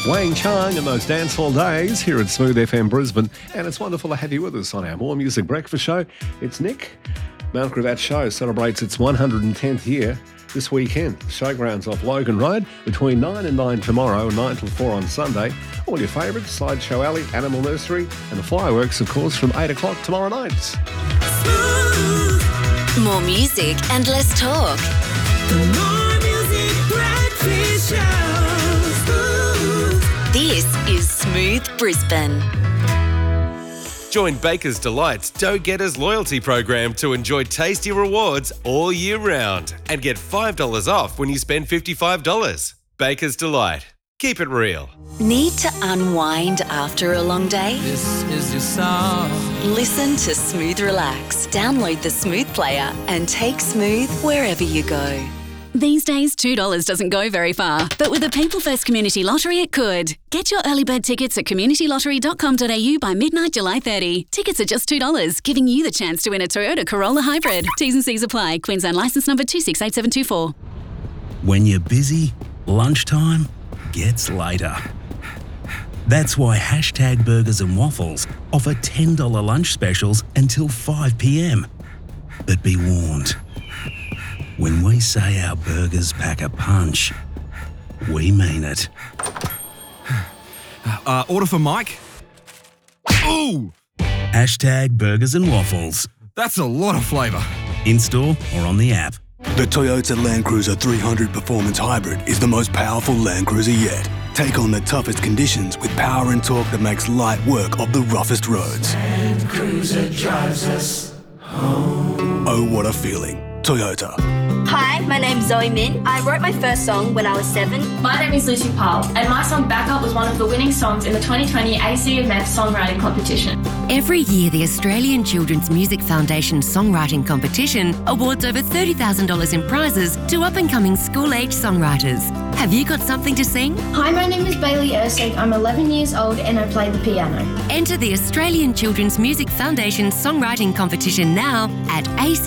Wang Chung and those dancehall days here at Smooth FM Brisbane. And it's wonderful to have you with us on our More Music Breakfast show. It's Nick. Mount Gravatt Show celebrates its 110th year this weekend. Showgrounds off Logan Road between 9 and 9 tomorrow and 9 till 4 on Sunday. All your favourites, Slideshow Alley, Animal Nursery and the fireworks, of course, from 8 o'clock tomorrow night. More music and less talk. The More Music Breakfast Show. This is Smooth Brisbane. Join Baker's Delight's Dough Getters loyalty program to enjoy tasty rewards all year round and get $5 off when you spend $55. Baker's Delight. Keep it real. Need to unwind after a long day? This is your song. Listen to Smooth Relax. Download the Smooth player and take Smooth wherever you go. These days, $2 doesn't go very far, but with the People First Community Lottery, it could. Get your early bird tickets at communitylottery.com.au by midnight July 30. Tickets are just $2, giving you the chance to win a Toyota Corolla Hybrid. T's and C's apply. Queensland licence number 268724. When you're busy, lunchtime gets later. That's why Hashtag Burgers and Waffles offer $10 lunch specials until 5 p.m. But be warned, when we say our burgers pack a punch, we mean it. Order for Mike. Ooh! Hashtag Burgers and Waffles. That's a lot of flavour. In-store or on the app. The Toyota Land Cruiser 300 Performance Hybrid is the most powerful Land Cruiser yet. Take on the toughest conditions with power and torque that makes light work of the roughest roads. Land Cruiser drives us home. Oh, what a feeling. Toyota. Hi, my name's Zoe Min. I wrote my first song when I was 7. My name is Lucy Powell, and my song Back Up was one of the winning songs in the 2020 ACMF Songwriting Competition. Every year, the Australian Children's Music Foundation Songwriting Competition awards over $30,000 in prizes to up-and-coming school-age songwriters. Have you got something to sing? Hi, my name is Bailey Ersig. I'm 11 years old and I play the piano. Enter the Australian Children's Music Foundation Songwriting Competition now at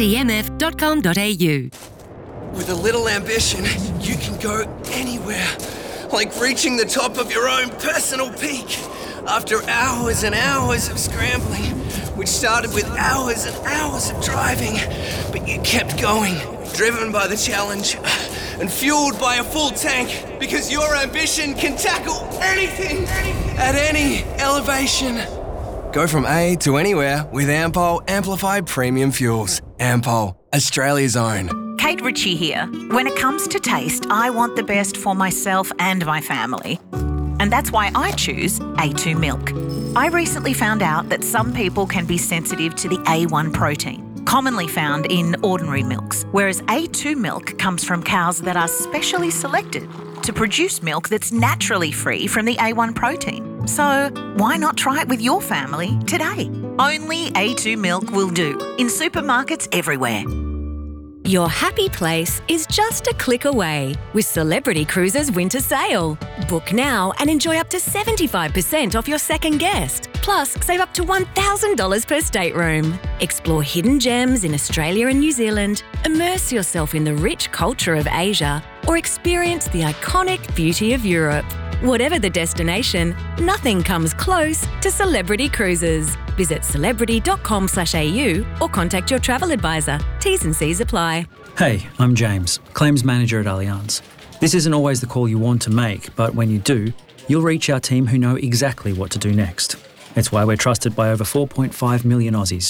acmf.com.au. With a little ambition, you can go anywhere, like reaching the top of your own personal peak. After hours and hours of scrambling, which started with hours and hours of driving, but you kept going, driven by the challenge and fueled by a full tank, because your ambition can tackle anything at any elevation. Go from A to anywhere with Ampol Amplified Premium Fuels. Ampol, Australia's own. Kate Ritchie here. When it comes to taste, I want the best for myself and my family. And that's why I choose A2 milk. I recently found out that some people can be sensitive to the A1 protein, commonly found in ordinary milks, whereas A2 milk comes from cows that are specially selected to produce milk that's naturally free from the A1 protein. So why not try it with your family today? Only A2 milk will do in supermarkets everywhere. Your happy place is just a click away with Celebrity Cruises Winter Sale. Book now and enjoy up to 75% off your second guest. Plus, save up to $1,000 per stateroom. Explore hidden gems in Australia and New Zealand, immerse yourself in the rich culture of Asia, or experience the iconic beauty of Europe. Whatever the destination, nothing comes close to Celebrity Cruises. Visit celebrity.com.au or contact your travel advisor. T's and C's apply. Hey, I'm James, Claims Manager at Allianz. This isn't always the call you want to make, but when you do, you'll reach our team who know exactly what to do next. It's why we're trusted by over 4.5 million Aussies.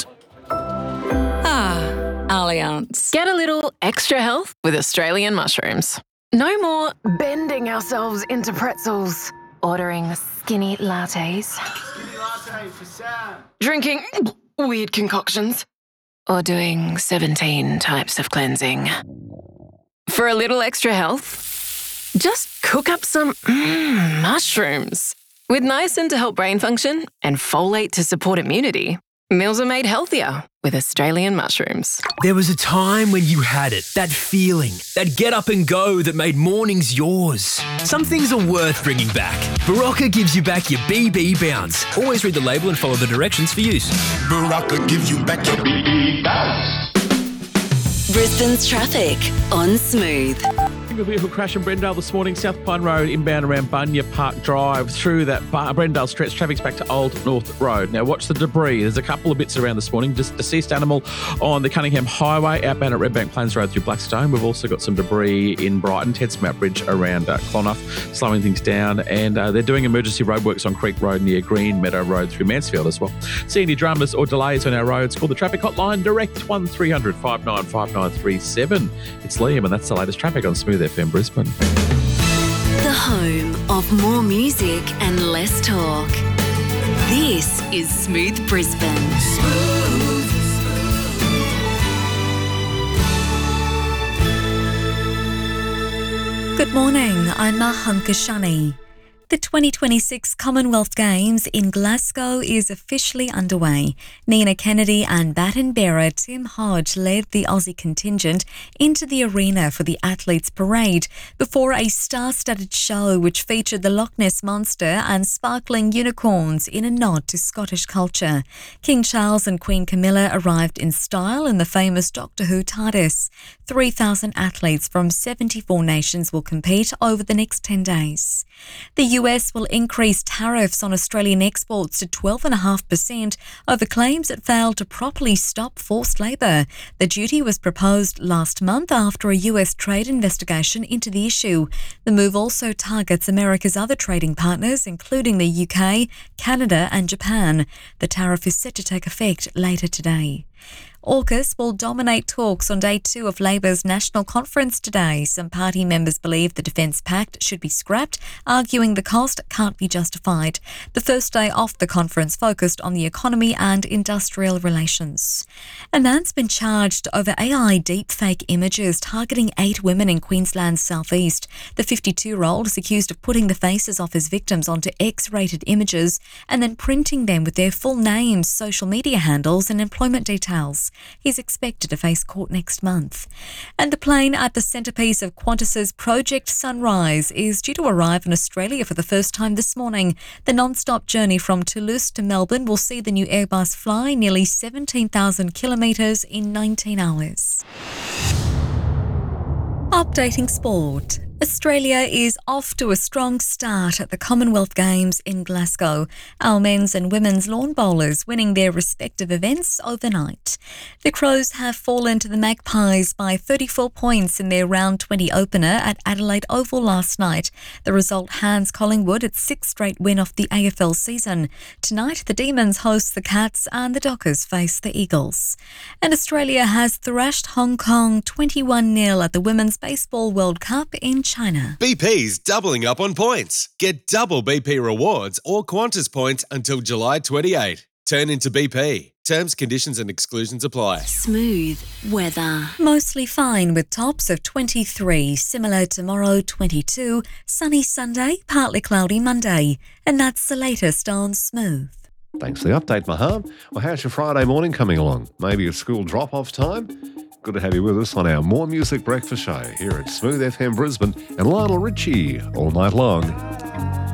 Allianz. Get a little extra health with Australian mushrooms. No more bending ourselves into pretzels, ordering skinny lattes, Skinny latte for Sam. drinking weird concoctions, or doing 17 types of cleansing. For a little extra health, just cook up some mushrooms. With niacin to help brain function and folate to support immunity, meals are made healthier with Australian mushrooms. There was a time when you had it, that feeling, that get up and go that made mornings yours. Some things are worth bringing back. Barocca gives you back your BB bounce. Always read the label and follow the directions for use. Barocca gives you back your BB bounce. Brisbane's traffic on Smooth. single vehicle crash in Brendale this morning, South Pine Road, inbound around Bunya Park Drive. Through that Brendale stretch, traffic's back to Old North Road. Now watch the debris. There's a couple of bits around this morning. Just deceased animal on the Cunningham Highway, outbound at Redbank Plains Road through Blackstone. We've also got some debris in Brighton, Tedsmount Bridge around Clonough, slowing things down. And they're doing emergency roadworks on Creek Road near Green Meadow Road through Mansfield as well. See any dramas or delays on our roads, call the traffic hotline direct 1300 595937. It's Liam, and that's the latest traffic on Smooth FM Brisbane. The home of more music and less talk. This is Smooth Brisbane. Good morning, I'm Maham Kashani. The 2026 Commonwealth Games in Glasgow is officially underway. Nina Kennedy and baton bearer Tim Hodge led the Aussie contingent into the arena for the athletes' parade before a star-studded show which featured the Loch Ness Monster and sparkling unicorns in a nod to Scottish culture. King Charles and Queen Camilla arrived in style in the famous Doctor Who TARDIS. 3,000 athletes from 74 nations will compete over the next 10 days. The US will increase tariffs on Australian exports to 12.5% over claims it failed to properly stop forced labour. The duty was proposed last month after a US trade investigation into the issue. The move also targets America's other trading partners, including the UK, Canada and Japan. The tariff is set to take effect later today. AUKUS will dominate talks on day 2 of Labor's National Conference today. Some party members believe the Defence Pact should be scrapped, arguing the cost can't be justified. The first day off the conference focused on the economy and industrial relations. A man's been charged over AI deepfake images targeting 8 women in Queensland's southeast. The 52-year-old is accused of putting the faces of his victims onto X-rated images and then printing them with their full names, social media handles and employment details. He's expected to face court next month. And the plane at the centrepiece of Qantas's Project Sunrise is due to arrive in Australia for the first time this morning. The non-stop journey from Toulouse to Melbourne will see the new Airbus fly nearly 17,000 kilometres in 19 hours. Updating sport. Australia is off to a strong start at the Commonwealth Games in Glasgow. Our men's and women's lawn bowlers winning their respective events overnight. The Crows have fallen to the Magpies by 34 points in their round 20 opener at Adelaide Oval last night. The result hands Collingwood its 6th straight win of the AFL season. Tonight, the Demons host the Cats and the Dockers face the Eagles. And Australia has thrashed Hong Kong 21-0 at the Women's Baseball World Cup in China. BP's doubling up on points. Get double BP rewards or Qantas points until July 28. Turn into BP. Terms, conditions and exclusions apply. Smooth weather. Mostly fine with tops of 23, similar tomorrow 22, sunny Sunday, partly cloudy Monday. And that's the latest on Smooth. Thanks for the update, Maham. Well, how's your Friday morning coming along? Maybe a school drop-off time? Good to have you with us on our More Music Breakfast Show here at Smooth FM Brisbane and Lionel Richie all night long.